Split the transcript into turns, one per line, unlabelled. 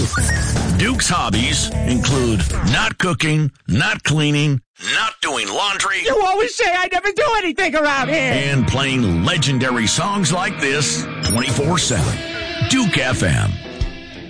Duke's hobbies include not cooking, not cleaning, not doing laundry.
You always say I never do anything around here.
And playing legendary songs like this 24/7. Duke FM.